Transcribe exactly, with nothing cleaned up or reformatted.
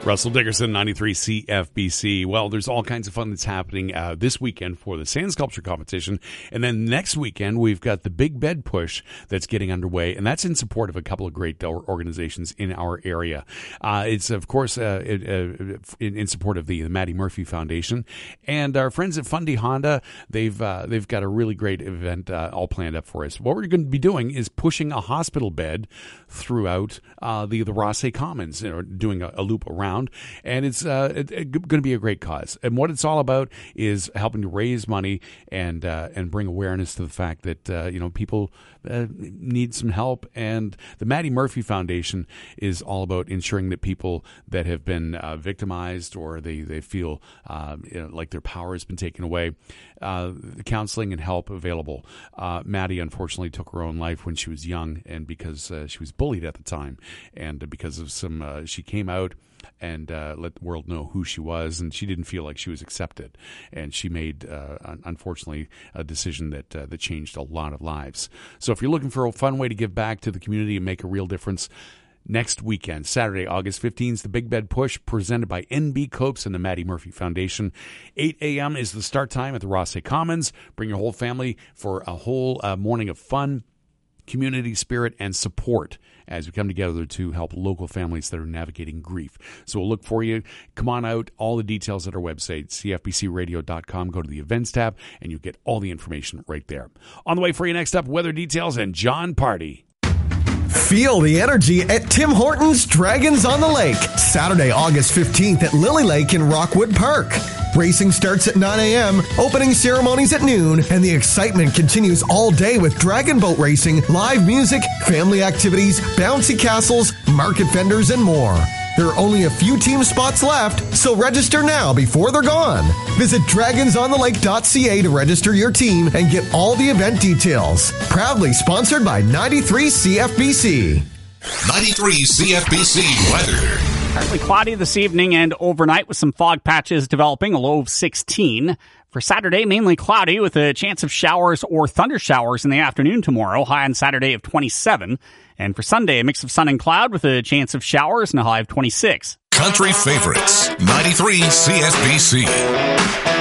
Russell Dickerson, ninety-three C F B C. Well, there's all kinds of fun that's happening uh, this weekend for the sand sculpture competition. And then next weekend, we've got the Big Bed Push that's getting underway. And that's in support of a couple of great organizations in our area. Uh, it's, of course, uh, it, uh, in, in support of the, the Maddie Murphy Foundation. And our friends at Fundy Honda, they've uh, they've got a really great event uh, all planned up for us. What we're going to be doing is pushing a hospital bed throughout uh, the, the Rossay Commons, you know, doing a, a loop around. And it's uh, it, it going to be a great cause. And what it's all about is helping to raise money and uh, and bring awareness to the fact that uh, you know people uh, need some help. And the Maddie Murphy Foundation is all about ensuring that people that have been uh, victimized or they they feel uh, you know, like their power has been taken away, uh, counseling and help available. Uh, Maddie unfortunately took her own life when she was young, and because uh, she was bullied at the time, and because of some, uh, she came out and uh, let the world know who she was, and she didn't feel like she was accepted. And she made, uh, unfortunately, a decision that uh, that changed a lot of lives. So if you're looking for a fun way to give back to the community and make a real difference, next weekend, Saturday, August fifteenth, the Big Bed Push, presented by N B Copes and the Maddie Murphy Foundation. eight a.m. is the start time at the Rossay Commons. Bring your whole family for a whole uh, morning of fun, community spirit, and support as we come together to help local families that are navigating grief. So we'll look for you. Come on out. All the details at our website, c f b c radio dot com. Go to the events tab, and you'll get all the information right there. On the way for you next up, weather details and John Party. Feel the energy at Tim Hortons Dragons on the Lake, Saturday, August fifteenth at Lily Lake in Rockwood Park. Racing starts at nine a.m., opening ceremonies at noon, and the excitement continues all day with dragon boat racing, live music, family activities, bouncy castles, market vendors, and more. There are only a few team spots left, so register now before they're gone. Visit dragons on the lake dot c a to register your team and get all the event details. Proudly sponsored by ninety-three C F B C. ninety-three C F B C weather. Partly cloudy this evening and overnight with some fog patches developing, a low of sixteen. For Saturday, mainly cloudy with a chance of showers or thunder showers in the afternoon tomorrow, high on Saturday of twenty-seven. And for Sunday, a mix of sun and cloud with a chance of showers and a high of twenty-six. Country favorites, ninety-three C S B C.